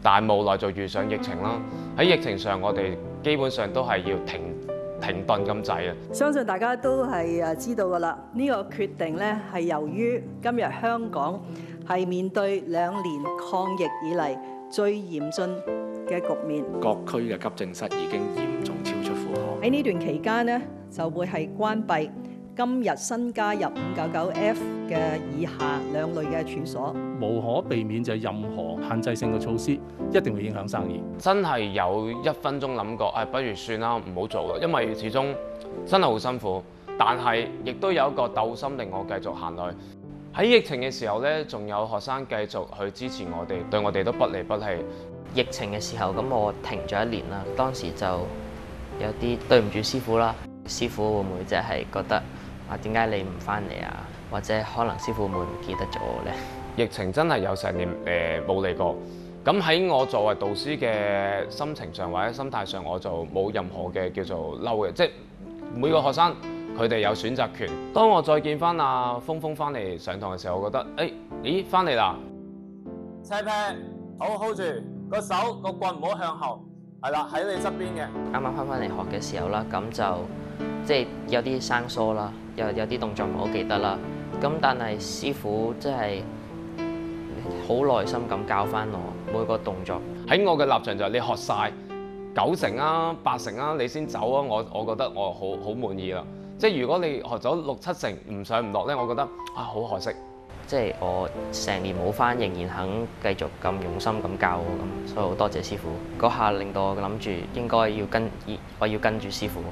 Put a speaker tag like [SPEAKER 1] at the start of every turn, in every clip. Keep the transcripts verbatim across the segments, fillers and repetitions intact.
[SPEAKER 1] 但係無奈就遇上疫情啦。喺疫情上，我哋基本上都係要停停頓咁滯啊！
[SPEAKER 2] 相信大家都係誒知道㗎啦，呢個決定咧係由於今日香港係面對兩年抗疫以嚟最嚴峻嘅局面，
[SPEAKER 3] 各區嘅急症室已經嚴重超出負荷。
[SPEAKER 2] 喺呢段期間呢，就會係關閉今日新加入五九九 F 嘅以下兩類嘅處所，
[SPEAKER 4] 無可避免就係任何限制性嘅措施一定會影響生意。
[SPEAKER 1] 真係有一分鐘諗過，誒、哎，不如算啦，唔好做啦，因為始終真係好辛苦。但係亦都有一個鬥心令我繼續行落去。喺疫情嘅時候呢，仲有學生繼續去支持我哋，對我哋都不離不棄。
[SPEAKER 5] 疫情嘅時候，咁我停咗一年啦，當時就有啲對唔住師傅啦。師傅會唔會即係覺得啊，點解你唔翻嚟啊？或者可能師傅會唔記得咗我呢？
[SPEAKER 1] 疫情真係有成年誒冇嚟過，咁喺我作為導師嘅心情上或者心態上，我就冇任何嘅叫做嬲嘅，即係每個學生佢哋有選擇權。當我再見翻阿峰峰翻嚟上堂嘅時候，我覺得誒、欸，咦翻嚟啦，
[SPEAKER 6] 斜劈好 hold 住個手個棍唔好向後，係啦喺你側邊嘅。
[SPEAKER 5] 啱啱翻返嚟學嘅時候啦，咁就即係有啲生疏啦，有有啲動作唔好記得啦。咁但係師傅即係好耐心咁教翻我每個動作。
[SPEAKER 1] 喺我嘅立場就係你學晒九成啊八成啊，你先走啊！我我覺得我好好滿意啦。即係如果你學咗六七成唔上唔落咧，我覺得啊好可惜。
[SPEAKER 5] 即係我成年冇翻，仍然肯繼續咁用心咁教我咁，所以好多謝師傅。嗰下令到我諗住應該要跟，我要跟住師傅。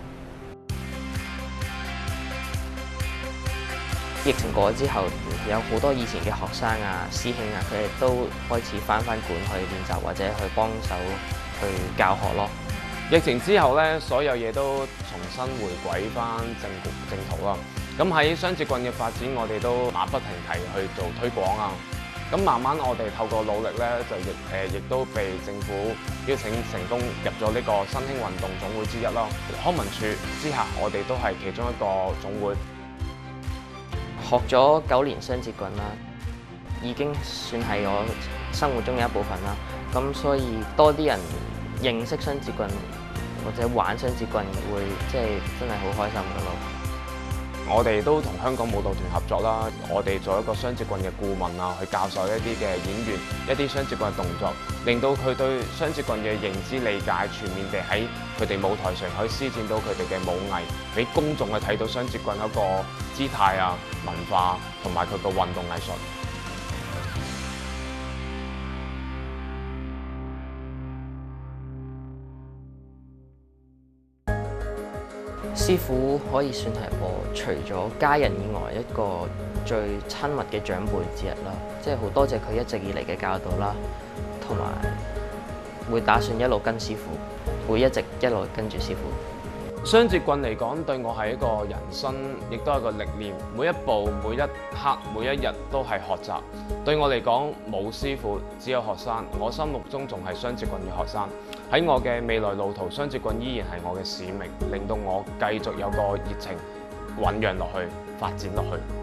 [SPEAKER 5] 疫情過咗之後，有好多以前嘅學生啊、師兄啊，佢哋都開始翻返館去練習或者去幫手去教學咯。
[SPEAKER 1] 疫情之後咧，所有嘢都重新回歸翻正正途啦。咁喺雙節棍嘅發展，我哋都馬不停蹄去做推廣啊。咁慢慢我哋透過努力咧，就亦誒亦都被政府邀請成功入咗呢個新興運動總會之一咯。康文署之下，我哋都係其中一個總會。
[SPEAKER 5] 學咗九年雙節棍啦，已經算係我生活中嘅一部分啦。咁所以多啲人認識雙節棍或者玩雙節棍，會即係真係好開心噶咯。
[SPEAKER 1] 我哋都同香港舞蹈團合作啦，我哋做一個雙節棍嘅顧問啊，去教授一啲嘅演員一啲雙節棍嘅動作，令到佢對雙節棍嘅認知理解全面地喺佢哋舞台上可以施展到佢哋嘅舞藝，俾公眾去睇到雙節棍一個姿態啊、文化同埋佢個運動藝術。
[SPEAKER 5] 師傅可以算係我除咗家人以外一個最親密嘅長輩之一啦，即係好多謝佢一直以嚟嘅教導啦，同埋會打算一路跟師傅，會一直一路跟住師傅。
[SPEAKER 1] 雙節棍嚟講，對我係一個人生，亦都係一個歷練。每一步、每一刻、每一日都係學習。對我嚟講，冇師傅，只有學生。我心目中仲係雙節棍嘅學生。喺我嘅未來路途，雙節棍依然係我嘅使命，令到我繼續有個熱情醖釀落去、發展落去。